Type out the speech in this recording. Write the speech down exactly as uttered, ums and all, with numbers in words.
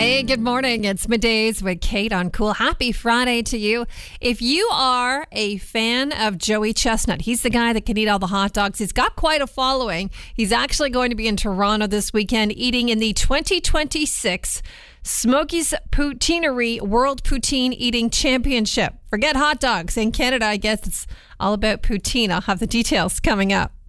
Hey, good morning. It's Middays with Kate on Cool. Happy Friday to you. If you are a fan of Joey Chestnut, he's the guy that can eat all the hot dogs. He's got quite a following. He's actually going to be in Toronto this weekend eating in the twenty twenty-six Smokies Poutineery World Poutine Eating Championship. Forget hot dogs. In Canada, I guess it's all about poutine. I'll have the details coming up.